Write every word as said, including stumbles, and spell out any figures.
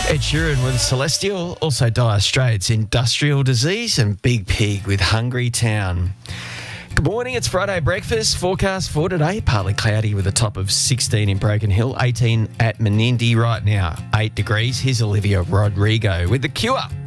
Ed Sheeran with Celestial, also Dire Straits, Industrial Disease, and Big Pig with Hungry Town. Good morning, it's Friday breakfast. Forecast for today, partly cloudy with a top of sixteen in Broken Hill, eighteen at Menindee right now, eight degrees. Here's Olivia Rodrigo with The Cure.